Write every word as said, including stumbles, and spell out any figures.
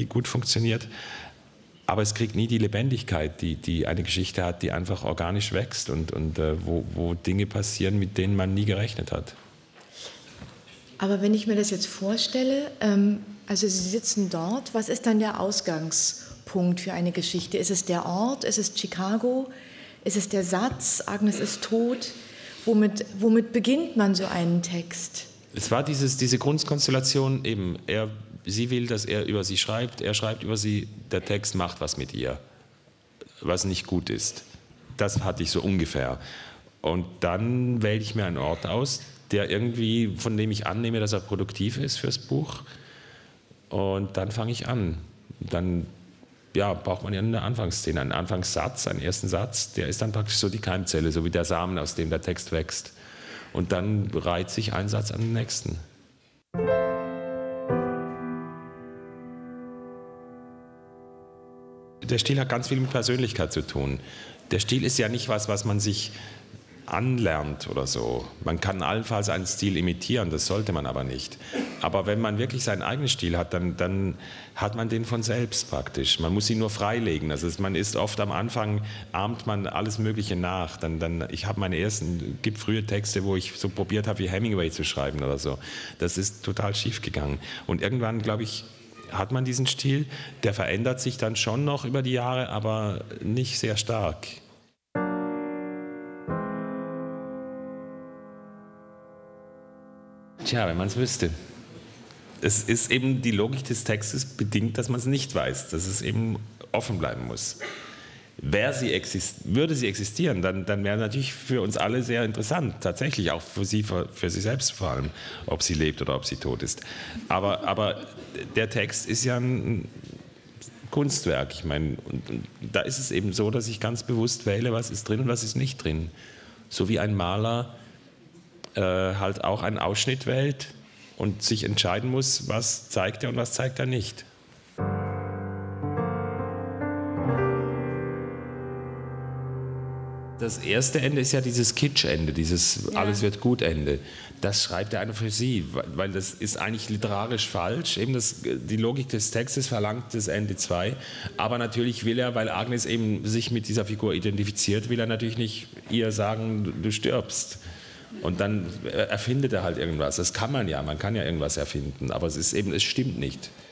die gut funktioniert. Aber es kriegt nie die Lebendigkeit, die, die eine Geschichte hat, die einfach organisch wächst und, und äh, wo, wo Dinge passieren, mit denen man nie gerechnet hat. Aber wenn ich mir das jetzt vorstelle, ähm, also Sie sitzen dort, was ist dann der Ausgangspunkt für eine Geschichte? Ist es der Ort? Ist es Chicago? Ist es der Satz, Agnes ist tot? Womit, womit beginnt man so einen Text? Es war dieses, diese Grundkonstellation eben, er, sie will, dass er über sie schreibt, er schreibt über sie, der Text macht was mit ihr, was nicht gut ist. Das hatte ich so ungefähr. Und dann wähle ich mir einen Ort aus, der irgendwie, von dem ich annehme, dass er produktiv ist fürs Buch. Und dann fange ich an. Dann ja, braucht man ja eine Anfangsszene, einen Anfangssatz, einen ersten Satz, der ist dann praktisch so die Keimzelle, so wie der Samen, aus dem der Text wächst. Und dann reiht sich ein Satz an den nächsten. Der Stil hat ganz viel mit Persönlichkeit zu tun. Der Stil ist ja nicht was, was man sich anlernt oder so. Man kann allenfalls einen Stil imitieren, das sollte man aber nicht. Aber wenn man wirklich seinen eigenen Stil hat, dann, dann hat man den von selbst praktisch. Man muss ihn nur freilegen. Also man ist oft am Anfang, ahmt man alles Mögliche nach. Dann, dann, ich habe meine ersten, gibt frühe Texte, wo ich so probiert habe, wie Hemingway zu schreiben oder so. Das ist total schief gegangen. Und irgendwann, glaube ich, hat man diesen Stil. Der verändert sich dann schon noch über die Jahre, aber nicht sehr stark. Tja, wenn man es wüsste. Es ist eben, die Logik des Textes bedingt, dass man es nicht weiß, dass es eben offen bleiben muss. Wäre sie exist- würde sie existieren, dann, dann wäre natürlich für uns alle sehr interessant, tatsächlich auch für sie, für, für sie selbst vor allem, ob sie lebt oder ob sie tot ist. Aber, aber der Text ist ja ein Kunstwerk. Ich meine, und, und da ist es eben so, dass ich ganz bewusst wähle, was ist drin und was ist nicht drin. So wie ein Maler äh, halt auch einen Ausschnitt wählt und sich entscheiden muss, was zeigt er und was zeigt er nicht. Das erste Ende ist ja dieses Kitsch-Ende, dieses ja. Alles wird gut Ende. Das schreibt er einer für sie, weil das ist eigentlich literarisch falsch. Eben das, die Logik des Textes verlangt das Ende zwei. Aber natürlich will er, weil Agnes eben sich mit dieser Figur identifiziert, will er natürlich nicht ihr sagen, du stirbst. Und dann erfindet er halt irgendwas. Das kann man ja, man kann ja irgendwas erfinden, aber es ist eben, es stimmt nicht.